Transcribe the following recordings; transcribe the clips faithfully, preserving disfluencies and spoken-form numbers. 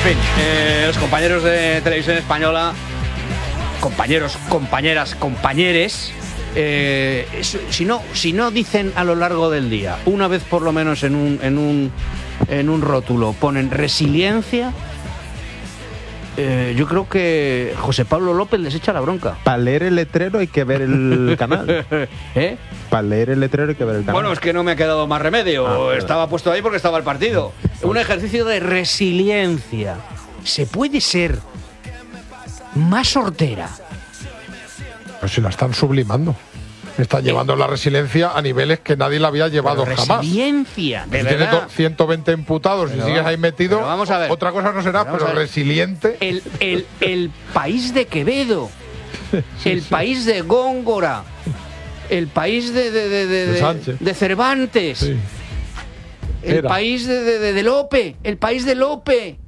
fin, eh, los compañeros de Televisión Española, compañeros, compañeras, compañeres, eh, eso, si no, si no dicen a lo largo del día, una vez por lo menos en un, en un, en un rótulo, ponen resiliencia. Eh, yo creo que José Pablo López les echa la bronca. Para leer el letrero hay que ver el canal. ¿Eh? Para leer el letrero hay que ver el canal. Bueno, es que no me ha quedado más remedio. Ah, estaba puesto ahí porque estaba el partido. Un ejercicio de resiliencia. ¿Se puede ser más hortera? Pues si la están sublimando. Están llevando la resiliencia a niveles que nadie la había llevado pero jamás. Resiliencia, de si verdad. Tienes ciento veinte imputados pero, y sigues ahí metido, vamos a ver, otra cosa no será, pero, pero resiliente. El, el, el país de Quevedo, sí, el sí. país de Góngora, el país de, de, de, de, de, de Cervantes, sí. el Era. país de, de, de Lope, el país de Lope.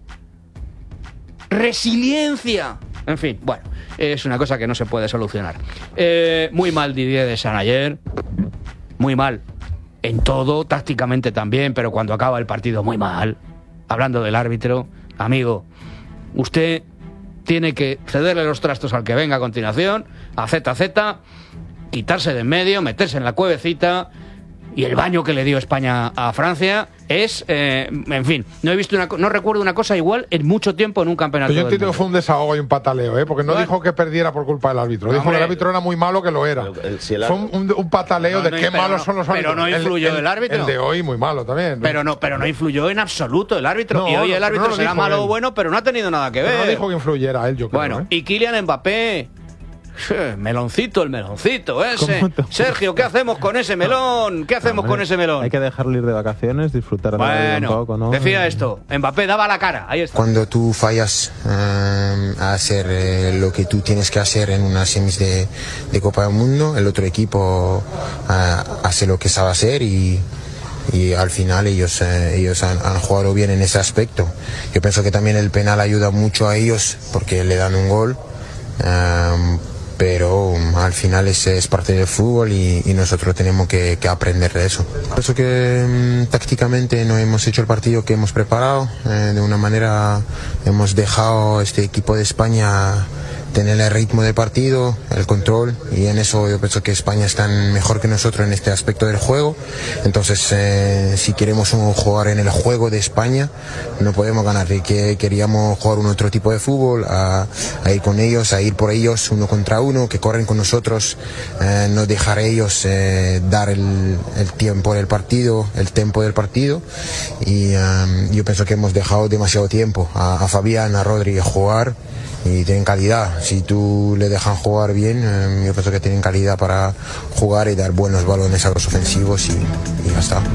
Resiliencia. En fin, bueno, es una cosa que no se puede solucionar. Eh, muy mal Didier Deschamps ayer, muy mal. En todo, tácticamente también, pero cuando acaba el partido muy mal. Hablando del árbitro, amigo, usted tiene que cederle los trastos al que venga a continuación, a Z Z, quitarse de en medio, meterse en la cuevecita. Y el baño que le dio España a Francia es, eh, en fin, no he visto una, no recuerdo una cosa igual en mucho tiempo en un campeonato. Pero yo entiendo que fue un desahogo y un pataleo, ¿eh? Porque no bueno. dijo que perdiera por culpa del árbitro. No, dijo hombre, que el árbitro era muy malo, que lo era. El, el, si el fue un, un, un pataleo no, de no, qué malos no, son los árbitros. Pero no influyó el, el, el árbitro. El de hoy muy malo también. Pero no, pero no influyó en absoluto el árbitro. No, y hoy el árbitro no será malo él. o bueno, pero no ha tenido nada que ver. Pero no dijo que influyera él, yo creo. Bueno, ¿eh? y Kylian Mbappé. Meloncito, el meloncito ese. Sergio, ¿qué hacemos con ese melón? ¿Qué hacemos Hombre, con ese melón? Hay que dejarlo ir de vacaciones, disfrutar de bueno, la vida un poco, ¿no? Decía esto, Mbappé daba la cara, ahí está. Cuando tú fallas eh, a hacer eh, lo que tú tienes que hacer en una semis de, de Copa del Mundo, el otro equipo eh, hace lo que sabe hacer y y al final ellos eh, ellos han, han jugado bien en ese aspecto. Yo pienso que también el penal ayuda mucho a ellos porque le dan un gol. Eh, pero um, al final es, es parte del fútbol y, y nosotros tenemos que, que aprender de eso. Pienso que um, tácticamente no hemos hecho el partido que hemos preparado, eh, de una manera hemos dejado este equipo de España tener el ritmo del partido, el control, y en eso yo pienso que España está mejor que nosotros en este aspecto del juego. Entonces eh, si queremos un, jugar en el juego de España no podemos ganar, y que queríamos jugar un otro tipo de fútbol, a, a ir con ellos, a ir por ellos uno contra uno, que corren con nosotros, eh, no dejar a ellos eh, dar el, el tiempo del partido, el tempo del partido, y um, yo pienso que hemos dejado demasiado tiempo a, a Fabián, a Rodri a jugar, y tienen calidad. Si tú le dejan jugar bien, eh, yo pienso que tienen calidad para jugar y dar buenos balones a los ofensivos, y, y ya está.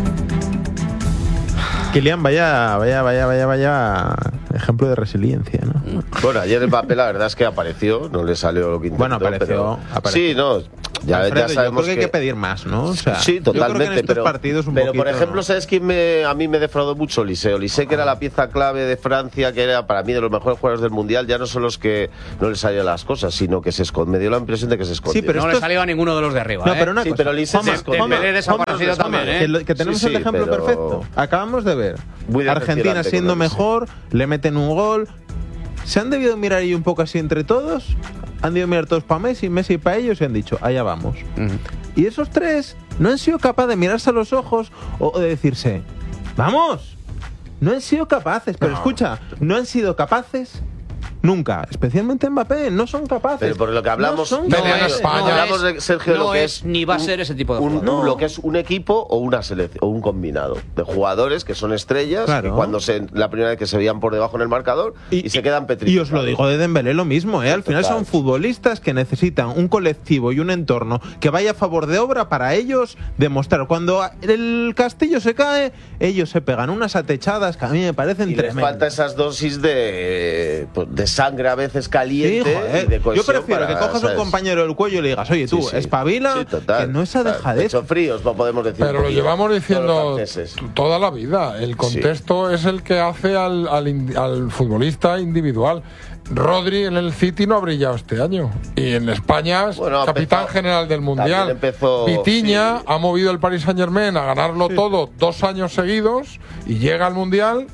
Kylian, vaya, vaya, vaya, vaya, vaya ejemplo de resiliencia, ¿no? Bueno, ayer Mbappé la verdad es que apareció, no le salió lo que intentó. Bueno, apareció. Pero, apareció. Sí, no, ya, Alfredo, ya sabemos yo creo que, que hay que pedir más, ¿no? O sea, sí, totalmente. Yo creo que en estos pero, partidos un pero poquito, por ejemplo, ¿no? ¿sabes quién me, a mí me defraudó mucho? Olise. Olise, que era la pieza clave de Francia, que era para mí de los mejores jugadores del Mundial, ya no son los que no le salían las cosas, sino que se esconde. Me dio la impresión de que se escondió. Sí, pero no le salió a ninguno de los de arriba. No, ¿eh? pero una sí, cosa. pero Olise se escondió. Dembélé desaparecido también, ¿eh? Que, lo, que tenemos sí, sí, el ejemplo pero... perfecto. Acabamos de ver Muy Argentina siendo mejor, le meten un gol. ¿Se han debido mirar ahí un poco así entre todos? Han debido mirar todos para Messi, Messi para ellos, y han dicho, allá vamos. Uh-huh. Y esos tres no han sido capaces de mirarse a los ojos o de decirse, ¡vamos! No han sido capaces, pero no. Escucha, no han sido capaces nunca, especialmente Mbappé, no son capaces. Pero por lo que hablamos, no no es, España, no hablamos es, de Sergio, no lo que es, es ni va un, a ser ese tipo de un, jugador. No. Lo que es un equipo o una selección o un combinado de jugadores que son estrellas, claro. Que cuando se la primera vez que se veían por debajo en el marcador y, y se quedan petrificados. Y os lo digo de Dembélé lo mismo, ¿eh? Al final Total. Son futbolistas que necesitan un colectivo y un entorno que vaya a favor de obra para ellos demostrar. Cuando el castillo se cae, ellos se pegan unas atechadas que a mí me parecen y tremendas. Les falta esas dosis de, de sangre a veces caliente, sí, y de cohesión. Yo prefiero para, que cojas ¿sabes? Un compañero del cuello y le digas, oye tú, sí, sí. espabila, sí, que no esa dejadez. Pecho fríos, no podemos decir. Pero lo llevamos diciendo toda la vida. El contexto sí. es el que hace al, al, al futbolista individual. Rodri en el City no ha brillado este año. Y en España es bueno, capitán empezó, general del Mundial. Empezó, Vitinha sí. ha movido el Paris Saint-Germain a ganarlo sí. todo dos años seguidos y llega al Mundial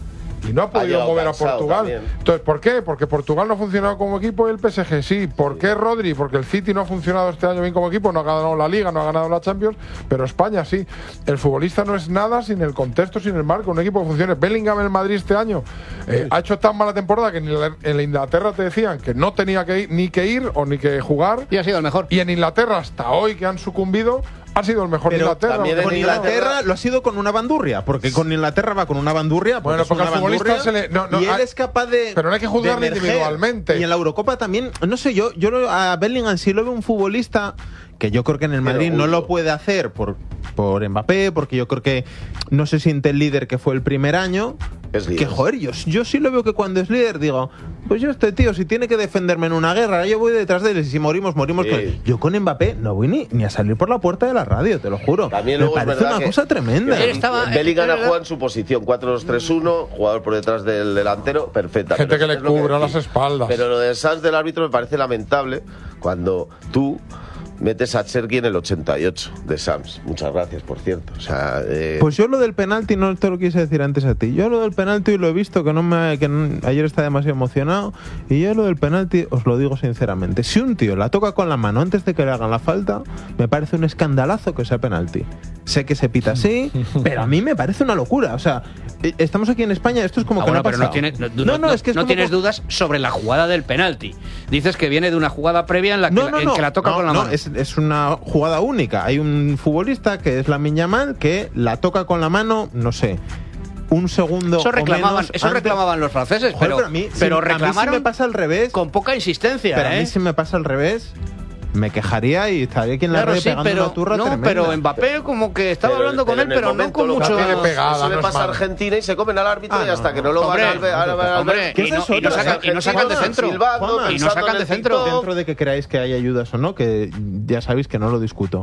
y no ha podido llegado mover a cansado Portugal. también. Entonces, ¿por qué? Porque Portugal no ha funcionado como equipo y el P S G sí. ¿Por qué Rodri? Porque el City no ha funcionado este año bien como equipo, no ha ganado la Liga, no ha ganado la Champions, pero España sí. El futbolista no es nada sin el contexto, sin el marco, un equipo que funcione. Bellingham en el Madrid este año eh, ha hecho tan mala temporada que en la, en la Inglaterra te decían que no tenía que ir, ni que ir o ni que jugar. Y ha sido el mejor. Y en Inglaterra, hasta hoy que han sucumbido, ha sido el mejor de Pero Inglaterra. también con en Inglaterra, Inglaterra lo ha sido con una bandurria, porque con Inglaterra va con una bandurria. Bueno, es porque una al futbolista bandurria, se le- no, no, y él hay- es capaz de. pero no hay que juzgarle de emerger. individualmente. Y en la Eurocopa también, no sé, yo, yo lo- a Bellingham sí lo veo un futbolista que yo creo que en el Madrid no lo puede hacer por, por Mbappé, porque yo creo que no se siente el líder que fue el primer año. Es líder. Que joder, yo, yo sí lo veo que cuando es líder digo, pues yo este tío, si tiene que defenderme en una guerra, yo voy detrás de él, y si morimos, morimos. Sí. Con él. Yo con Mbappé no voy ni, ni a salir por la puerta de la radio, te lo juro. También Me luego es parece verdad una que- cosa tremenda. que Él estaba- Bellingham era- ha jugado en su posición, cuatro dos tres uno, jugador por detrás del delantero, perfecta. Gente Pero que le es lo cubra decís. las espaldas. Pero lo del Sanz del árbitro me parece lamentable cuando tú metes a Cherki en el ochenta y ocho de Sams. Muchas gracias, por cierto. O sea, eh, Pues yo lo del penalti no te lo quise decir antes a ti. Yo lo del penalti lo he visto que no me que no- ayer está demasiado emocionado y yo lo del penalti os lo digo sinceramente. Si un tío la toca con la mano antes de que le hagan la falta, me parece un escandalazo que sea penalti. Sé que se pita así, pero a mí me parece una locura. O sea, eh, estamos aquí en España, esto es como Ah, que bueno, no ha pero no pasado. tienes, no, no, no, es que es no como tienes co- dudas sobre la jugada del penalti. Dices que viene de una jugada previa en la que, No, la- no, en no, que la toca no, con la no, mano. Es, es una jugada única. Hay un futbolista que es Lamine Yamal que la toca con la mano, no sé, un segundo Eso o reclamaban, menos eso antes. reclamaban los franceses, Joder, pero, pero a mí, pero si, a mí reclamaron si me pasa al revés, con poca insistencia. pero a ¿eh? mí si me pasa al revés, me quejaría y estaría aquí en la Claro, red sí, pegando pero, una turra no, tremenda. pero Mbappé como que estaba pero- hablando con pero él, en el pero no momento con lo que mucho... tiene pegada, Eso le no es pasa a mano. Argentina y se comen al árbitro Ah, y hasta no, que no lo hombre, van al ver- al ver- al hombre, ver- ¿Qué y es no, eso? y no Los sacan, y no sacan de argentinos centro. silbando, Juanma, Y no pensando sacan en de el centro. TikTok. Dentro de que creáis que hay ayudas o no, que ya sabéis que no lo discuto.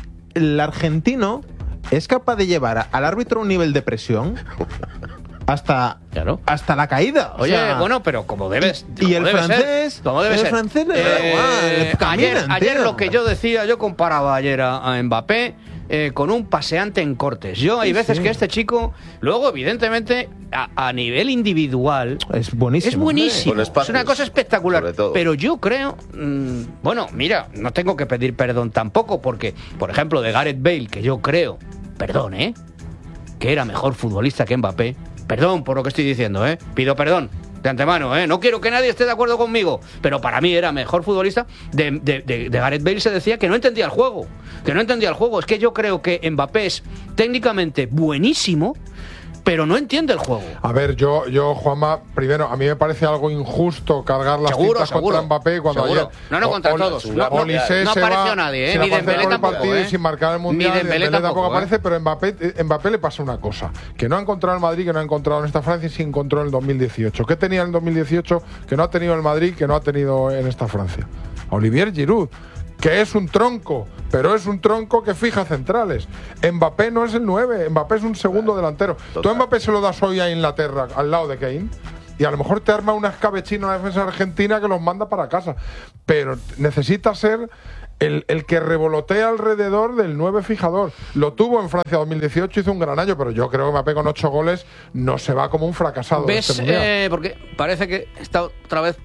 El argentino es capaz de llevar a- al árbitro a un nivel de presión hasta, Claro. hasta la caída. O Oye, sea, bueno, pero como debes. y como el debe ser, francés, como debe el ser. francés le da Eh, igual, caminan, ayer ayer tío. lo que yo decía, yo comparaba ayer a, a Mbappé eh, con un paseante en cortes. Yo hay Sí, veces sí. que este chico, luego evidentemente a, a nivel individual es buenísimo. es buenísimo, Con es espacios, una cosa espectacular. sobre todo. Pero yo creo, mm, bueno, mira, no tengo que pedir perdón tampoco porque, por ejemplo, de Gareth Bale, que yo creo, perdón, ¿eh? que era mejor futbolista que Mbappé. Perdón por lo que estoy diciendo, ¿eh? Pido perdón de antemano, ¿eh? No quiero que nadie esté de acuerdo conmigo, pero para mí era mejor futbolista. De, de, de, de Gareth Bale se decía que no entendía el juego, que no entendía el juego. Es que yo creo que Mbappé es técnicamente buenísimo, pero no entiende el juego. A ver, yo, yo, Juanma, primero, a mí me parece algo injusto cargar las Seguro, tintas seguro. contra Mbappé cuando Seguro. ayer... No, no, contra o- todos. o- No, no, Olise no se apareció va nadie, ¿eh? sin Ni aparecer Dembélé por el tampoco, partido y ¿eh? sin marcar el Ni Mundial. Dembélé tampoco, tampoco ¿eh? aparece, pero Mbappé, eh, Mbappé le pasa una cosa, que no ha encontrado el Madrid, que no ha encontrado en esta Francia y sí encontró en el dos mil dieciocho. ¿Qué tenía en el dos mil dieciocho que no ha tenido el Madrid, que no ha tenido en esta Francia? Olivier Giroud, que es un tronco, pero es un tronco que fija centrales. Mbappé no es el nueve, Mbappé es un segundo delantero. Tú a Mbappé se lo das hoy a Inglaterra, al lado de Kane, y a lo mejor te arma una escabechina en la defensa argentina que los manda para casa. Pero necesita ser el, el que revolotea alrededor del nueve fijador. Lo tuvo en Francia dos mil dieciocho, hizo un gran año, pero yo creo que Mbappé con ocho goles no se va como un fracasado de ¿Ves? este mundial. Eh, porque parece que está otra vez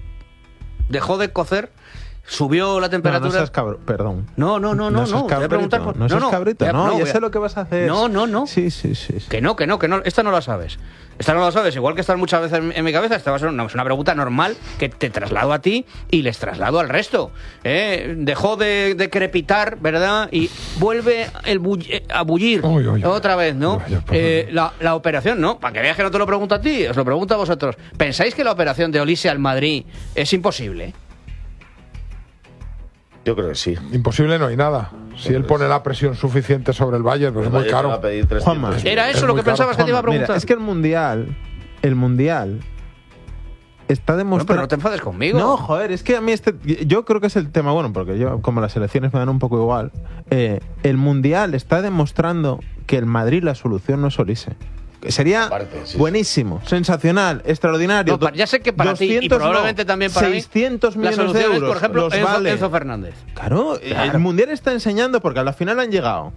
dejó de cocer, subió la No, temperatura. no seas cabrón, perdón. No, no, no, no, seas no. Voy a cabrito, preguntar por- no seas no, no, cabrito, voy a- no, no, ya voy a- sé lo que vas a hacer. No, no, no. Sí, sí, sí. sí. Que no, que no, que no. Esta no la sabes. Esta no la sabes. Igual que están muchas veces en, en mi cabeza, esta va a ser una, es una pregunta normal que te traslado a ti y les traslado al resto. ¿eh? Dejó de, de crepitar, ¿verdad? Y vuelve el bull- eh, a bullir Uy, uy, uy. otra vez, ¿no? Uy, ya, perdón. Eh, la, la operación, ¿no? Para que veas que no te lo pregunto a ti, os lo pregunto a vosotros. ¿Pensáis que la operación de Olise al Madrid es imposible? Yo creo que sí. Imposible no hay nada. Si él pone la presión suficiente sobre el Bayern, pues es muy Vaya, te va caro. a pedir trescientos. Juanma. ¿Era Es eso lo muy que caro. pensabas que te iba a Juanma, preguntar? mira, es que el mundial, el mundial está Bueno, demostrando. pero no te enfades conmigo. No, joder, es que a mí este. Yo creo que es el tema, bueno, porque yo, como las elecciones me dan un poco igual. eh, el mundial está demostrando que el Madrid la solución no es Olise. Sería Aparte, sí, sí. buenísimo, sensacional, extraordinario. No, pa- ya sé que para ti y doscientos probablemente no, también para mí, seiscientos la millones de solución es, euros. por ejemplo, los Enzo, vale. Enzo Fernández. Claro, Claro. el mundial está enseñando porque a la final han llegado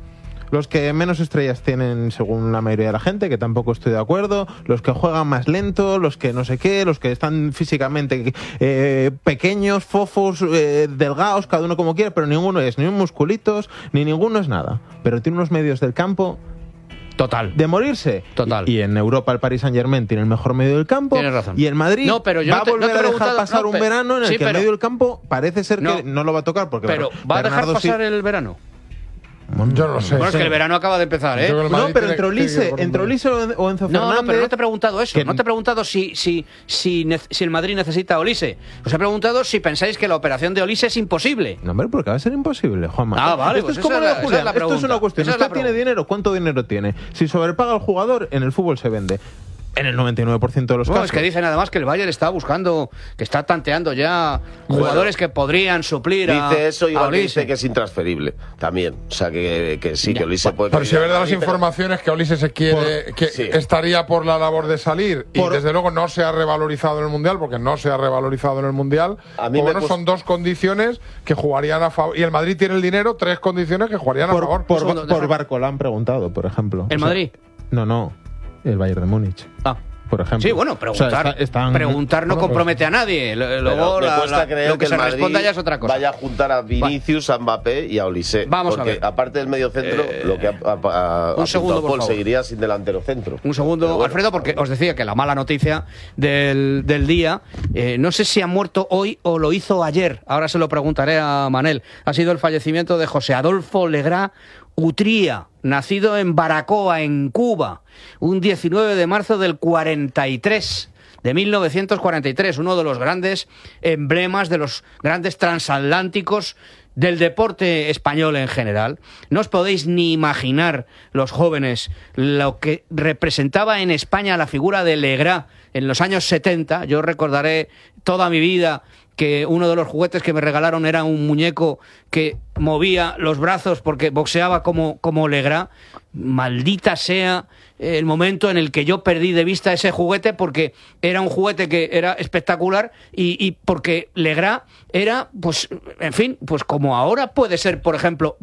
los que menos estrellas tienen según la mayoría de la gente, que tampoco estoy de acuerdo, los que juegan más lento, los que no sé qué, los que están físicamente eh, pequeños, fofos, eh, delgados, cada uno como quiera, pero ninguno es ni un musculitos, ni ninguno es nada. Pero tiene unos medios del campo total de morirse. Total. Y, y en Europa el Paris Saint-Germain tiene el mejor medio del campo. Tienes razón. Y el Madrid no, pero yo va no te, a volver no te a dejar pasar no, un verano en el sí, que pero, el medio del campo parece ser no, que no lo va a tocar. Porque pero ¿va a dejar Bernardo pasar sí. el verano? Bueno, yo no lo sé. Bueno, es que el verano acaba de empezar, ¿eh? No, pero entre Olise, entre Olise o Enzo Fernández... No, no, pero no te he preguntado eso. Que... No te he preguntado si, si, si, si el Madrid necesita a Olise. Os he preguntado si pensáis que la operación de Olise es imposible. No, hombre, porque va a ser imposible, Juanma. Ah, vale, Esto pues es como esa lo es de la- Julián. esa es la Esto es una pregunta. cuestión. Esa es ¿Usted la tiene pregunta. dinero? ¿Cuánto dinero tiene? Si sobrepaga al jugador, en el fútbol se vende. En el noventa y nueve por ciento de los No, casos. es que dicen además que el Bayern está buscando, que está tanteando ya jugadores que podrían suplir a Dice eso y a igual que Olise. dice que es intransferible también. O sea, que, que sí, Ya. que Olise puede... Pero si es verdad las Pero- informaciones que Olise se quiere, Por- que sí. estaría por la labor de salir Por- y desde luego no se ha revalorizado en el Mundial, porque no se ha revalorizado en el Mundial. A mí Pues me bueno, gust- son dos condiciones que jugarían a favor. Y el Madrid tiene el dinero, tres condiciones que jugarían a Por, favor. por, Un segundo, por deja- Barco la han preguntado, por ejemplo. ¿El O sea, Madrid? No, no. El Bayern de Múnich. Ah. Por ejemplo. Sí, bueno, preguntar, O sea, está- están- preguntar no Bueno, compromete a nadie. L- Pero Luego me la- cuesta la- creer lo que, el se Madrid responda ya es otra cosa. vaya a juntar a Vinicius, a Mbappé y a Olise. Vamos a porque ver. aparte del medio centro, Eh, lo que ha, ha, ha un segundo, apuntado por Paul favor. seguiría sin delantero centro. Un segundo, Pero bueno, Alfredo, porque os decía que la mala noticia del, del día, eh, no sé si ha muerto hoy o lo hizo ayer, ahora se lo preguntaré a Manel, ha sido el fallecimiento de José Adolfo Legrá Utría, nacido en Baracoa, en Cuba, un diecinueve de marzo del cuarenta y tres. De mil novecientos cuarenta y tres, uno de los grandes emblemas, de los grandes transatlánticos del deporte español en general. No os podéis ni imaginar, los jóvenes, lo que representaba en España la figura de Legrá en los años setenta. Yo recordaré toda mi vida que uno de los juguetes que me regalaron era un muñeco que movía los brazos porque boxeaba como, como Legrá. Maldita sea el momento en el que yo perdí de vista ese juguete, porque era un juguete que era espectacular y, y porque Legrá era, pues, en fin, pues como ahora puede ser, por ejemplo,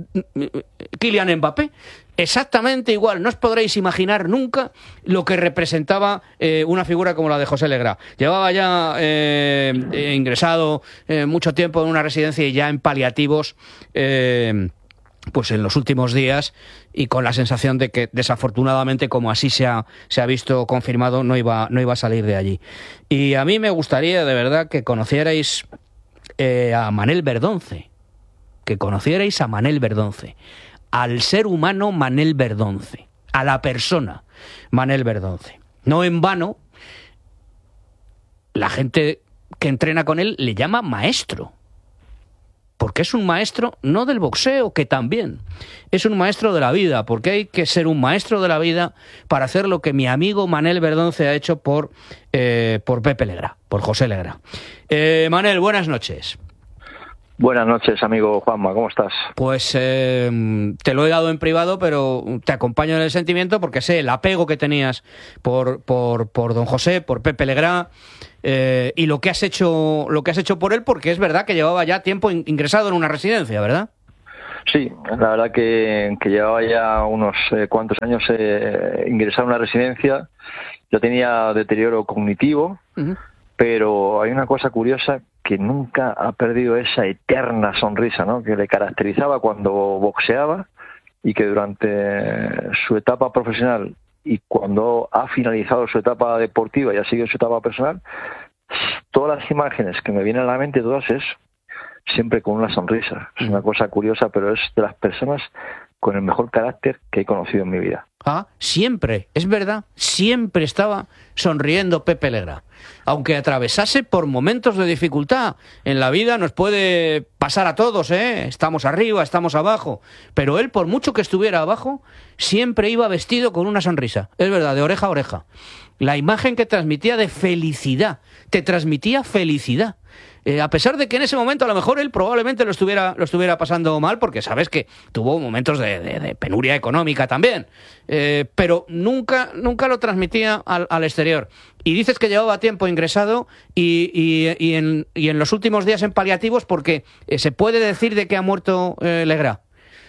Kylian Mbappé. Exactamente igual. No os podréis imaginar nunca lo que representaba eh, una figura como la de José Legrá. Llevaba ya eh, eh, ingresado eh, mucho tiempo en una residencia y ya en paliativos, eh, pues en los últimos días, y con la sensación de que desafortunadamente, como así se ha, se ha visto confirmado, no iba, no iba a salir de allí. Y a mí me gustaría de verdad que conocierais eh, a Manel Verdonce, que conocierais a Manel Verdonce, al ser humano Manel Verdonce, a la persona Manel Verdonce. No en vano, la gente que entrena con él le llama maestro, porque es un maestro no del boxeo, que también es un maestro de la vida, porque hay que ser un maestro de la vida para hacer lo que mi amigo Manel Verdonce ha hecho por, eh, por Pepe Legrá, por José Legrá. Eh, Manel, buenas noches. Buenas noches, amigo Juanma, ¿cómo estás? Pues eh, te lo he dado en privado, pero te acompaño en el sentimiento porque sé el apego que tenías por, por, por don José, por Pepe Legrá, eh, y lo que has hecho, lo que has hecho por él, porque es verdad que llevaba ya tiempo in- ingresado en una residencia, ¿verdad? Sí, la verdad que, que llevaba ya unos eh, cuantos años eh, ingresado a una residencia. Yo tenía deterioro cognitivo, Uh-huh. pero hay una cosa curiosa, que nunca ha perdido esa eterna sonrisa, ¿no?, que le caracterizaba cuando boxeaba, y que durante su etapa profesional y cuando ha finalizado su etapa deportiva y ha seguido su etapa personal, todas las imágenes que me vienen a la mente, todas es siempre con una sonrisa. Es una cosa curiosa, pero es de las personas con el mejor carácter que he conocido en mi vida. Ah, siempre, es verdad, siempre estaba sonriendo Pepe Legrá. Aunque atravesase por momentos de dificultad. En la vida nos puede pasar a todos, ¿eh? Estamos arriba, estamos abajo. Pero él, por mucho que estuviera abajo, siempre iba vestido con una sonrisa. Es verdad, de oreja a oreja. La imagen que transmitía de felicidad, te transmitía felicidad. Eh, a pesar de que en ese momento a lo mejor él probablemente lo estuviera, lo estuviera pasando mal, porque sabes que tuvo momentos de, de, de penuria económica también, eh, pero nunca, nunca lo transmitía al, al exterior. Y dices que llevaba tiempo ingresado y, y, y, en, y en los últimos días en paliativos, porque eh, se puede decir de que ha muerto eh, Legrá.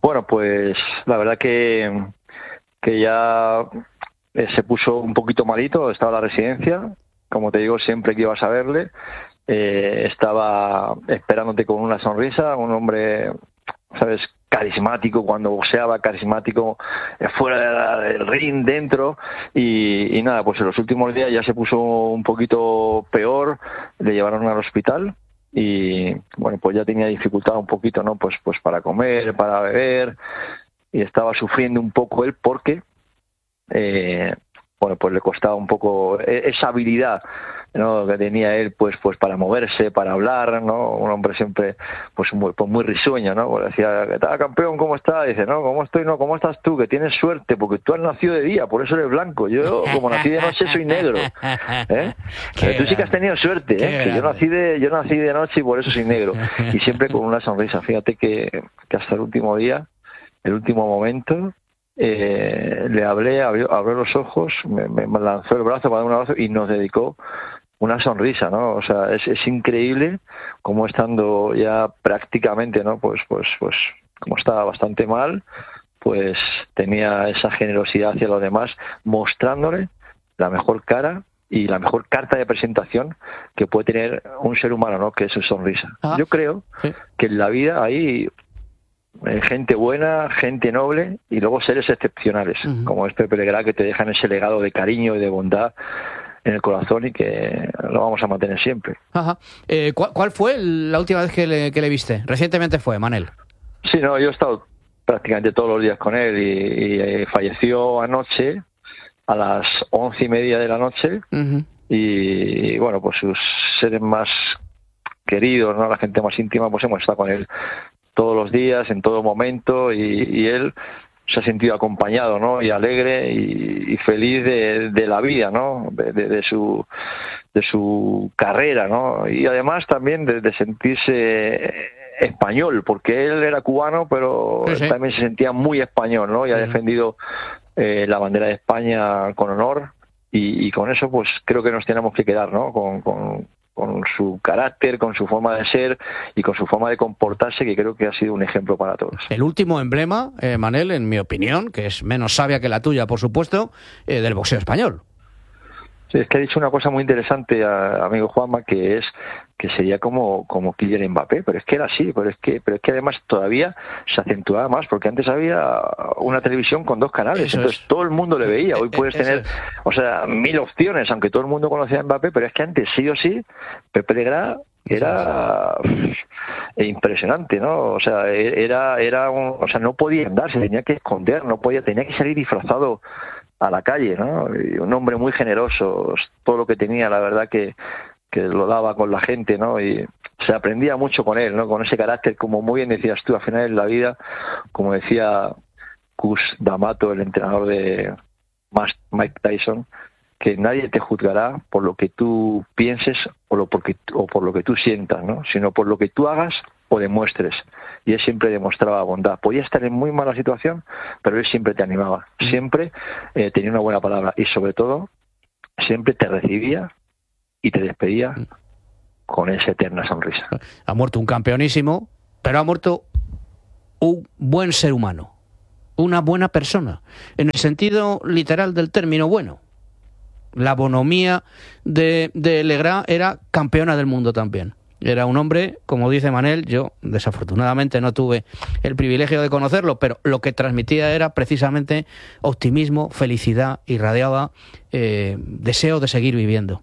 Bueno, pues la verdad que, que ya eh, se puso un poquito malito, estaba en la residencia, como te digo, siempre que ibas a verle, eh, estaba esperándote con una sonrisa, un hombre, ¿sabes?, carismático, cuando boxeaba, carismático eh, fuera del ring, dentro, y, y nada, pues en los últimos días ya se puso un poquito peor, le llevaron al hospital, y bueno, pues ya tenía dificultad un poquito, ¿no? Pues, pues para comer, para beber, y estaba sufriendo un poco él porque, eh, bueno, pues le costaba un poco esa habilidad, ¿no?, que tenía él, pues, pues para moverse, para hablar, ¿no? Un hombre siempre, pues muy, pues muy risueño, ¿no? Pues decía, ¿qué tal, campeón? ¿Cómo estás? Dice, no, ¿cómo estoy? No, ¿cómo estás tú? Que tienes suerte, porque tú has nacido de día, por eso eres blanco. Yo, como nací de noche, soy negro. ¿Eh? Tú sí que has tenido suerte, ¿eh? Que yo nací de, yo nací de noche y por eso soy negro. Y siempre con una sonrisa. Fíjate que, que hasta el último día, el último momento, eh, le hablé, abrió, abrió los ojos, me, me lanzó el brazo para dar un abrazo y nos dedicó una sonrisa, ¿no? O sea, es, es increíble cómo estando ya prácticamente, ¿no? Pues, pues, pues, como estaba bastante mal, pues tenía esa generosidad hacia los demás, mostrándole la mejor cara y la mejor carta de presentación que puede tener un ser humano, ¿no? Que es su sonrisa. Ah, yo creo sí. que en la vida hay eh, gente buena, gente noble y luego seres excepcionales, uh-huh. como es Pepe Legrá, que te dejan ese legado de cariño y de bondad en el corazón y que lo vamos a mantener siempre. Ajá. Eh, ¿cuál, ¿Cuál fue la última vez que le, que le viste? Recientemente fue, Manel. Sí, no, yo he estado prácticamente todos los días con él y, y eh, falleció anoche a las once y media de la noche uh-huh. y, y bueno, pues sus seres más queridos, ¿no?, la gente más íntima, pues hemos estado con él todos los días, en todo momento y, y él se ha sentido acompañado, ¿no?, y alegre y, y feliz de, de la vida, ¿no?, de, de, de su de su carrera, ¿no?, y además también de, de sentirse español, porque él era cubano, pero sí, sí. también se sentía muy español, ¿no?, y ha defendido eh, la bandera de España con honor y, y con eso, pues creo que nos tenemos que quedar, ¿no?, con, con con su carácter, con su forma de ser y con su forma de comportarse, que creo que ha sido un ejemplo para todos. El último emblema, eh, Manel, en mi opinión, que es menos sabia que la tuya, por supuesto, eh, del boxeo español. Sí, es que ha dicho una cosa muy interesante, a, amigo Juanma, que es que sería como como Kylian Mbappé, pero es que era así, pero es que pero es que además todavía se acentuaba más, porque antes había una televisión con dos canales, Eso entonces es. todo el mundo le veía. Hoy puedes Eso tener, es. o sea, mil opciones, aunque todo el mundo conocía a Mbappé, pero es que antes sí o sí, Pepe Legrá era impresionante, ¿no? O sea, era era un, o sea, no podía andar, se tenía que esconder, no podía, tenía que salir disfrazado a la calle, ¿no? Y un hombre muy generoso, todo lo que tenía, la verdad que, que lo daba con la gente, ¿no? Y se aprendía mucho con él, ¿no? Con ese carácter, como muy bien decías tú, al final en la vida, como decía Cus D'Amato, el entrenador de Mike Tyson, que nadie te juzgará por lo que tú pienses o, lo porque, o por lo que tú sientas, ¿no?, sino por lo que tú hagas o demuestres. Y él siempre demostraba bondad. Podía estar en muy mala situación, pero él siempre te animaba. Siempre eh, tenía una buena palabra y sobre todo siempre te recibía y te despedía con esa eterna sonrisa. Ha muerto un campeonísimo, pero ha muerto un buen ser humano, una buena persona, en el sentido literal del término bueno. La bonomía de, de Legrá era campeona del mundo también. Era un hombre, como dice Manel, yo desafortunadamente no tuve el privilegio de conocerlo, pero lo que transmitía era precisamente optimismo, felicidad, irradiaba eh, deseo de seguir viviendo.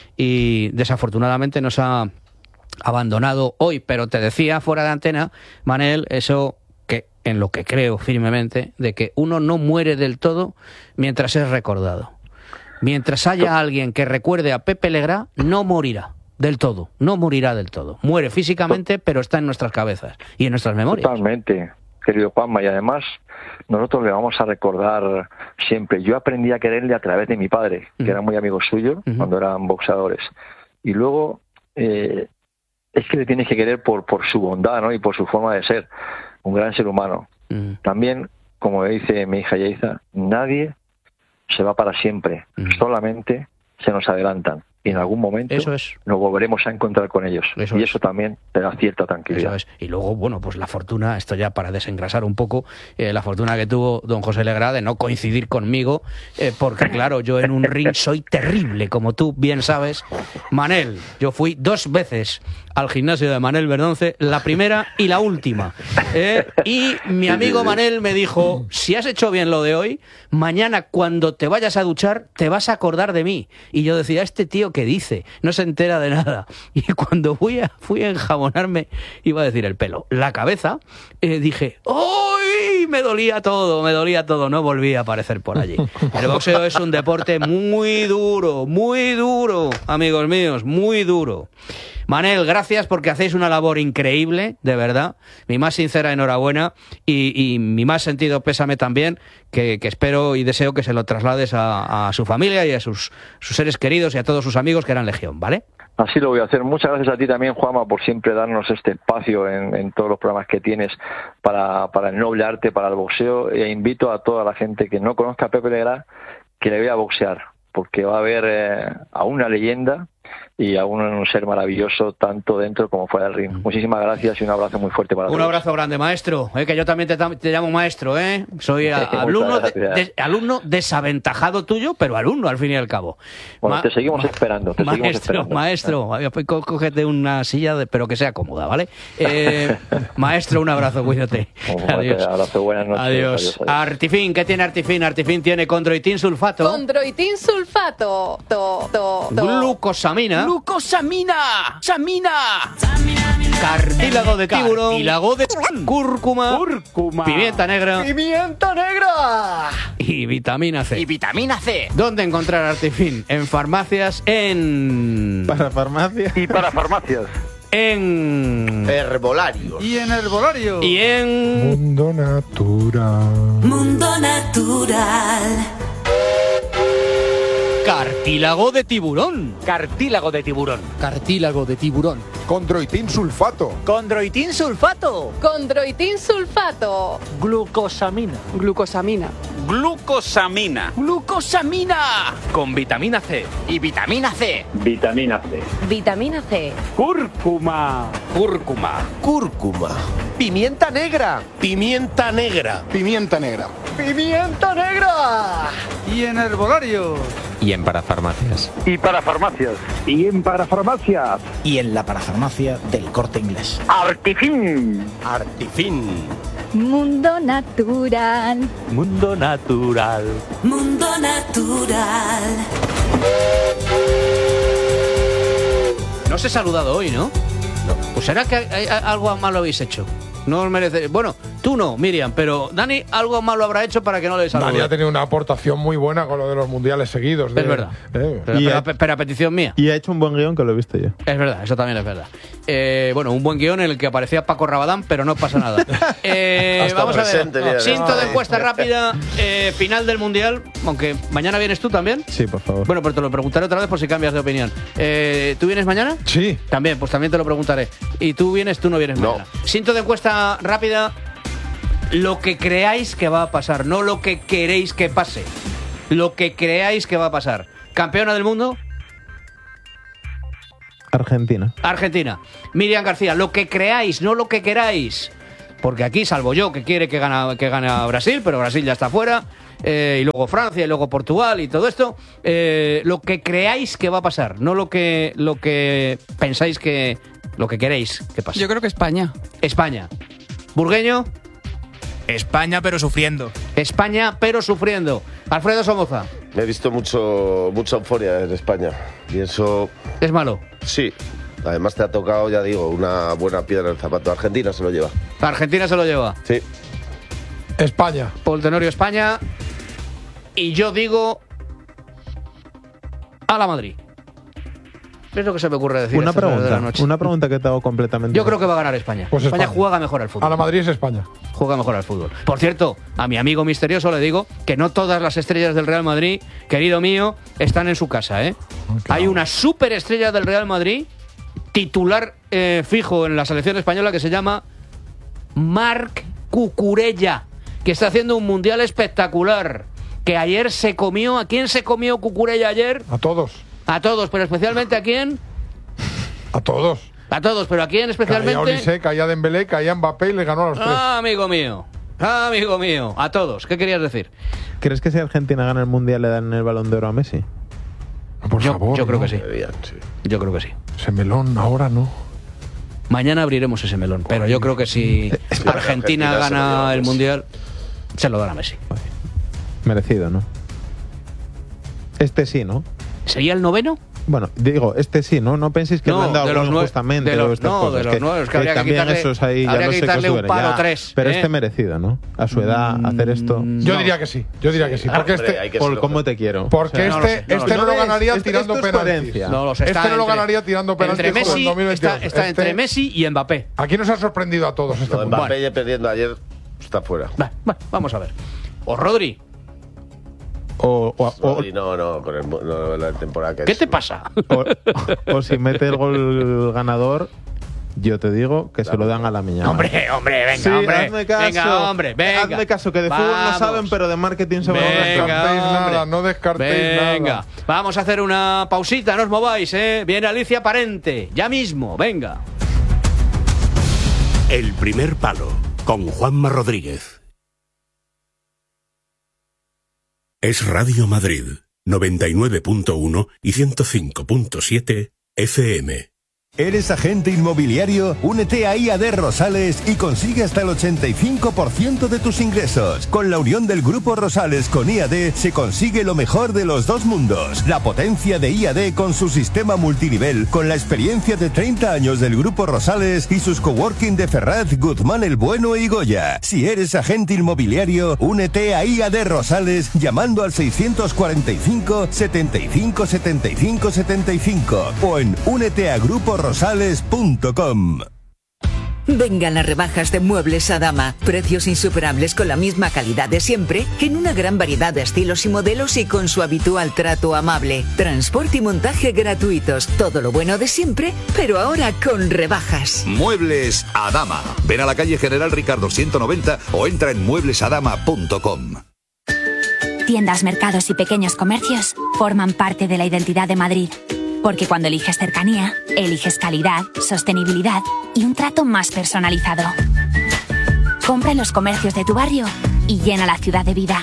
Y desafortunadamente nos ha abandonado hoy, pero te decía fuera de antena, Manel, eso que en lo que creo firmemente, de que uno no muere del todo mientras es recordado. Mientras haya alguien que recuerde a Pepe Legrá, no morirá del todo, no morirá del todo. Muere físicamente, pero está en nuestras cabezas y en nuestras memorias. Totalmente, querido Juanma, y además nosotros le vamos a recordar siempre. Yo aprendí a quererle a través de mi padre, que uh-huh. era muy amigo suyo uh-huh. cuando eran boxeadores. Y luego eh, es que le tienes que querer por, por su bondad, ¿no?, y por su forma de ser. Un gran ser humano. Uh-huh. También, como dice mi hija Yaiza, nadie se va para siempre, uh-huh. solamente se nos adelantan. y en algún momento eso es. nos volveremos a encontrar con ellos. Eso y es. eso también te da cierta tranquilidad. Eso es. Y luego, bueno, pues la fortuna, esto ya para desengrasar un poco, eh, la fortuna que tuvo don José Legrá de no coincidir conmigo, eh, porque claro, yo en un ring soy terrible, como tú bien sabes. Manel, yo fui dos veces al gimnasio de Manel Verdonce, la primera y la última. ¿eh? Y mi amigo Manel me dijo, si has hecho bien lo de hoy, mañana cuando te vayas a duchar, te vas a acordar de mí. Y yo decía, este tío que dice, no se entera de nada. Y cuando fui a, fui a enjabonarme, iba a decir el pelo, la cabeza, eh, dije, ¡ay! Me dolía todo, me dolía todo, no volví a aparecer por allí. El boxeo es un deporte muy duro, muy duro, amigos míos, muy duro. Manel, gracias porque hacéis una labor increíble, de verdad. Mi más sincera enhorabuena y, y mi más sentido pésame también, que, que espero y deseo que se lo traslades a, a su familia y a sus, sus seres queridos y a todos sus amigos que eran Legión, ¿vale? Así lo voy a hacer. Muchas gracias a ti también, Juanma, por siempre darnos este espacio en, en todos los programas que tienes para, para el noble arte, para el boxeo. E invito a toda la gente que no conozca a Pepe Legrá que le vea boxear, porque va a ver eh, a una leyenda y a un ser maravilloso tanto dentro como fuera del ring. Muchísimas gracias y un abrazo muy fuerte para un todos. Un abrazo grande, maestro, eh, que yo también te, te llamo maestro, ¿eh? Soy a, alumno, de, de, alumno desaventajado tuyo, pero alumno al fin y al cabo. Bueno, Ma te seguimos ma esperando, te maestro, seguimos esperando. Maestro, maestro, cógete una silla, de, pero que sea cómoda, ¿vale? Eh, maestro, un abrazo, cuídate. Adiós. Abrazo, buenas noches. Adiós. Adiós, adiós. Artifin, ¿qué tiene Artifin? Artifin tiene condroitin sulfato. Condroitin sulfato. To, to, to. Glucosamina. Glucosamina. Samina. Cartílago de tiburón. Cartílago de cúrcuma. Cúrcuma. Pimienta negra. Pimienta negra. Y vitamina C. Y vitamina C. ¿Dónde encontrar Artifin? En farmacias, en... Para farmacias. Y para farmacias. En... Herbolarios. Y en herbolario. Y en... Mundo Natural. Mundo Natural. Cartílago de tiburón. Cartílago de tiburón. Cartílago de tiburón. Condroitin sulfato. Condroitin sulfato. Condroitin sulfato. Glucosamina. Glucosamina. Glucosamina. Glucosamina. Con vitamina C. Y vitamina C. Vitamina C. Vitamina C. Cúrcuma. Cúrcuma. Cúrcuma. Pimienta negra. Pimienta negra. Pimienta negra. Pimienta negra. Y en herbolario. Y en parafarmacias. Y para farmacias. Y en parafarmacias. Y en la parafarmacia del Corte Inglés. Artifin. Artifin. Mundo Natural. Mundo Natural. Mundo Natural. No os he saludado hoy, ¿no? No. Pues será que hay, hay, algo malo habéis hecho. No os merece. Bueno, tú no, Miriam, pero Dani algo malo habrá hecho para que no le salude. Dani ha tenido una aportación muy buena con lo de los mundiales seguidos. De, es verdad. Eh. Pero, y pero, ha, pero a petición mía. Y ha hecho un buen guión que lo he visto yo. Es verdad, eso también es verdad. Eh, bueno, un buen guión en el que aparecía Paco Rabadán, pero no pasa nada. Eh, vamos a ver. No, Cinto de encuesta rápida, eh, final del mundial. Aunque mañana vienes tú también. Sí, por favor. Bueno, pero te lo preguntaré otra vez por si cambias de opinión. Eh, ¿Tú vienes mañana? Sí. También, pues también te lo preguntaré. ¿Y tú vienes? Tú no vienes no. mañana. Cinto de encuesta rápida. Lo que creáis que va a pasar, no lo que queréis que pase. Lo que creáis que va a pasar. ¿Campeona del mundo? Argentina. Argentina. Miriam García, lo que creáis, no lo que queráis. Porque aquí, salvo yo, que quiere que gane, que gane a Brasil, pero Brasil ya está fuera. Eh, y luego Francia, y luego Portugal y todo esto. Eh, lo que creáis que va a pasar, no lo que, lo que pensáis que... Lo que queréis que pase. Yo creo que España. España. Burgueño. España, pero sufriendo. España, pero sufriendo. Alfredo Somoza. He visto mucho mucha euforia en España. Y eso... ¿Es malo? Sí. Además te ha tocado, ya digo, una buena piedra en el zapato. Argentina se lo lleva. Argentina se lo lleva. Sí. España. Paul Tenorio, España. Y yo digo... a la Madrid. Es lo que se me ocurre decir. Una a estas horas de la pregunta, noche. una pregunta que te hago completamente. Yo creo que va a ganar España. Pues España, España juega mejor al fútbol. A la Madrid es España. Juega mejor al fútbol. Por cierto, a mi amigo misterioso le digo que no todas las estrellas del Real Madrid, querido mío, están en su casa, ¿eh? Oh, claro. Hay una superestrella del Real Madrid, titular eh, fijo en la selección española, que se llama Marc Cucurella, que está haciendo un mundial espectacular. Que ayer se comió... ¿A quién se comió Cucurella ayer? A todos. A todos, pero especialmente a quién? A todos. A todos, pero a quién especialmente. Caía Olise, caía Dembélé, caía Mbappé y le ganó a los tres. Ah, amigo mío. Ah, amigo mío. A todos. ¿Qué querías decir? ¿Crees que si Argentina gana el Mundial le dan el Balón de Oro a Messi? Por yo, favor. Yo creo ¿no? que sí. Yo creo que sí. Ese melón ahora no. Mañana abriremos ese melón, pero yo creo que si Argentina, Argentina gana el Mundial, se lo dan a Messi. Merecido, ¿no? Este sí, ¿no? ¿Sería el noveno? Bueno, digo, este sí, ¿no? No penséis que no, le han dado de los nueve, justamente de los, o estas no, cosas. de los que, nueve, es que habría que también quitarle, esos ahí ya habría no que sé quitarle qué un suben, palo ya, tres. Pero ¿eh? este merecido, ¿no? A su edad, hacer esto... Yo no. diría que sí, yo diría que sí. Porque Hombre, este... Por cómo te quiero. Porque o sea, este no lo sé, no este lo no lo ves, ganaría esto- tirando esto es penaltis. coherencia. No, los está Este no lo entre- ganaría tirando penaltis. Entre como en Messi, dos mil veintidós. está, está Este- entre Messi y Mbappé. Aquí nos ha sorprendido a todos este Lo de mundial. Mbappé ya perdiendo ayer está fuera. Va, va, vamos a ver. O Rodri. O, o, o, Rodri, no, no, con el, no, la temporada que ¿Qué es. te pasa? o, o si mete el gol ganador, yo te digo que se lo dan a la miña. Hombre, hombre, venga, Sí, hombre. hazme caso. Venga, hombre, venga. Hazme caso, que de fútbol no Vamos. saben, pero de marketing se van a No Venga, descartéis hombre. nada, no descartéis Venga, nada. vamos a hacer una pausita, no os mováis, ¿eh? Viene Alicia Parente, ya mismo, venga. El primer palo, con Juanma Rodríguez. Es Radio Madrid, noventa y nueve punto uno y ciento cinco punto siete F M. ¿Eres agente inmobiliario? Únete a I A D Rosales y consigue hasta el ochenta y cinco por ciento de tus ingresos. Con la unión del Grupo Rosales con I A D se consigue lo mejor de los dos mundos. La potencia de I A D con su sistema multinivel, con la experiencia de treinta años del Grupo Rosales y sus coworking de Ferraz, Guzmán el Bueno y Goya. Si eres agente inmobiliario, únete a I A D Rosales llamando al seiscientos cuarenta y cinco, setenta y cinco, setenta y cinco, setenta y cinco o en únete a grupo rosales punto com. Vengan las rebajas de Muebles Adama. Precios insuperables con la misma calidad de siempre, en una gran variedad de estilos y modelos y con su habitual trato amable. Transporte y montaje gratuitos. Todo lo bueno de siempre, pero ahora con rebajas. Muebles Adama. Ven a la calle General Ricardo ciento noventa o entra en muebles adama punto com. Tiendas, mercados y pequeños comercios forman parte de la identidad de Madrid. Porque cuando eliges cercanía, eliges calidad, sostenibilidad y un trato más personalizado. Compra en los comercios de tu barrio y llena la ciudad de vida.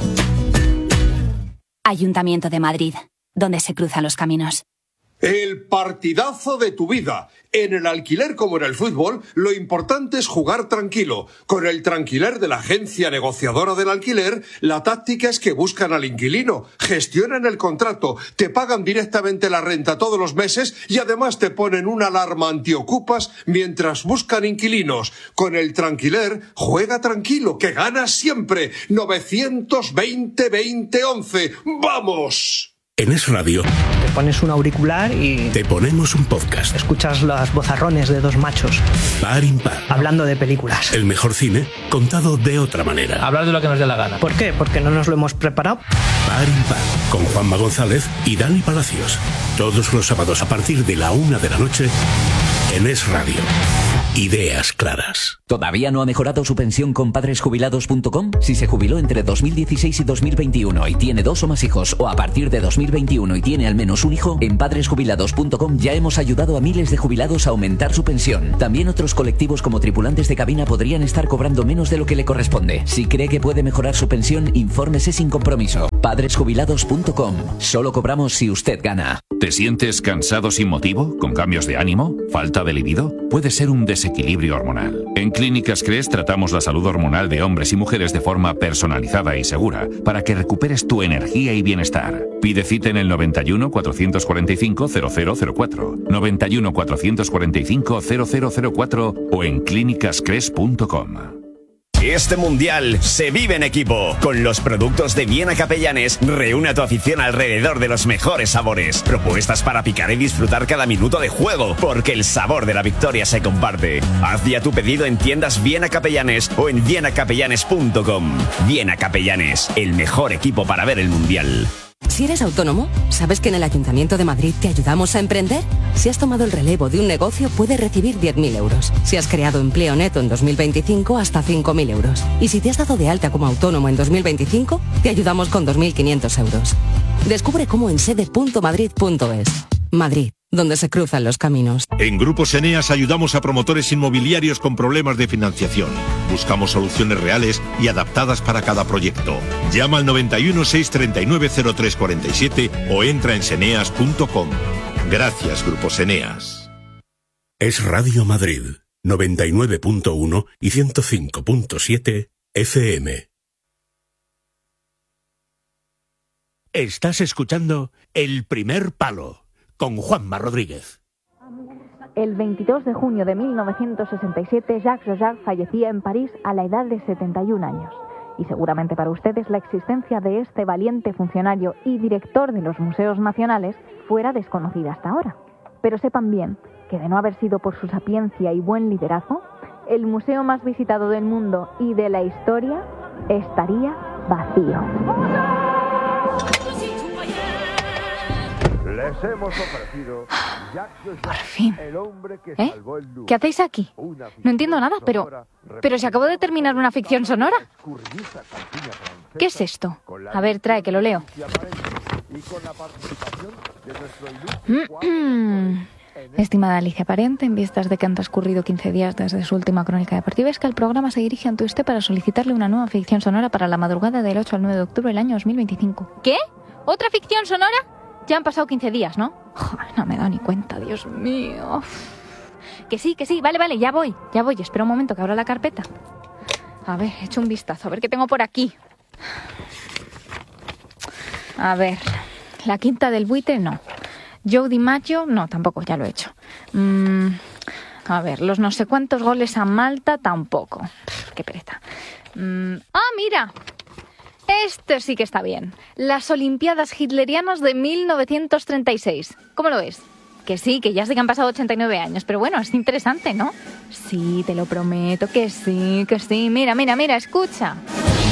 Ayuntamiento de Madrid, donde se cruzan los caminos. El partidazo de tu vida. En el alquiler como en el fútbol, lo importante es jugar tranquilo. Con el Tranquiler de la agencia negociadora del alquiler, la táctica es que buscan al inquilino, gestionan el contrato, te pagan directamente la renta todos los meses y además te ponen una alarma antiocupas mientras buscan inquilinos. Con el Tranquiler, juega tranquilo, que ganas siempre. novecientos veinte, veinte, once. ¡Vamos! En Es Radio Te pones un auricular y te ponemos un podcast. escuchas los vozarrones de dos machos Par impar. hablando de películas. El mejor cine contado de otra manera. Hablar de lo que nos dé la gana. ¿Por qué? Porque no nos lo hemos preparado. Par impar. Con Juanma González y Dani Palacios. Todos los sábados a partir de la una de la noche en Es Radio. Ideas claras. ¿Todavía no ha mejorado su pensión con padres jubilados punto com? Si se jubiló entre dos mil dieciséis y dos mil veintiuno y tiene dos o más hijos, o a partir de dos mil veintiuno y tiene al menos un hijo, en padres jubilados punto com ya hemos ayudado a miles de jubilados a aumentar su pensión. También otros colectivos como tripulantes de cabina podrían estar cobrando menos de lo que le corresponde. Si cree que puede mejorar su pensión, infórmese sin compromiso. padres jubilados punto com. Solo cobramos si usted gana. ¿Te sientes cansado sin motivo? ¿Con cambios de ánimo? ¿Falta de libido? Puede ser un desequilibrio hormonal. En Clínicas Cres tratamos la salud hormonal de hombres y mujeres de forma personalizada y segura para que recuperes tu energía y bienestar. Pide cita en el noventa y uno, cuatrocientos cuarenta y cinco, cero cero cero cuatro, noventa y uno, cuatrocientos cuarenta y cinco, cero cero cero cuatro o en clínicas cres punto com. Este mundial se vive en equipo. Con los productos de Viena Capellanes, reúne a tu afición alrededor de los mejores sabores. Propuestas para picar y disfrutar cada minuto de juego, porque el sabor de la victoria se comparte. Haz ya tu pedido en tiendas Viena Capellanes o en viena capellanes punto com. Viena Capellanes, el mejor equipo para ver el mundial. Si eres autónomo, ¿sabes que en el Ayuntamiento de Madrid te ayudamos a emprender? Si has tomado el relevo de un negocio, puedes recibir diez mil euros. Si has creado empleo neto en dos mil veinticinco, hasta cinco mil euros. Y si te has dado de alta como autónomo en dos mil veinticinco, te ayudamos con dos mil quinientos euros. Descubre cómo en sede punto madrid punto es. Madrid, donde se cruzan los caminos. En Grupos Eneas ayudamos a promotores inmobiliarios con problemas de financiación. Buscamos soluciones reales y adaptadas para cada proyecto. Llama al noventa y uno, seiscientos treinta y nueve, cero tres cuarenta y siete o entra en seneas punto com. Gracias, Grupos Eneas. Es Radio Madrid, noventa y nueve punto uno y ciento cinco punto siete F M. Estás escuchando El Primer Palo con Juanma Rodríguez. El veintidós de junio de mil novecientos sesenta y siete, Jacques Chauchat fallecía en París a la edad de setenta y un años. Y seguramente para ustedes la existencia de este valiente funcionario y director de los museos nacionales fuera desconocida hasta ahora. Pero sepan bien que de no haber sido por su sapiencia y buen liderazgo, el museo más visitado del mundo y de la historia estaría vacío. Les hemos ofrecido Por fin. ¿Eh? ¿Qué hacéis aquí? No entiendo nada, pero... Pero si acabo de terminar una ficción sonora. ¿Qué es esto? A ver, trae, que lo leo. Estimada Alicia Parente, en vistas de que han transcurrido quince días desde su última crónica deportiva, es que el programa se dirige ante usted para solicitarle una nueva ficción sonora para la madrugada del ocho al nueve de octubre del año dos mil veinticinco. ¿Qué? ¿Otra ficción sonora? Ya han pasado quince días, ¿no? Joder, no me he dado ni cuenta, Dios mío. Que sí, que sí, vale, vale, ya voy, ya voy. Espera un momento que abra la carpeta. A ver, echo un vistazo, a ver qué tengo por aquí. A ver, La Quinta del Buitre, no. Joe DiMaggio, no, tampoco, ya lo he hecho. Mm, a ver, los no sé cuántos goles a Malta, tampoco. Pff, qué pereza. Mm, ah, mira. Este sí que está bien. Las Olimpiadas Hitlerianas de mil novecientos treinta y seis. ¿Cómo lo ves? Que sí, que ya sé que han pasado ochenta y nueve años, pero bueno, es interesante, ¿no? Sí, te lo prometo, que sí, que sí. Mira, mira, mira, escucha.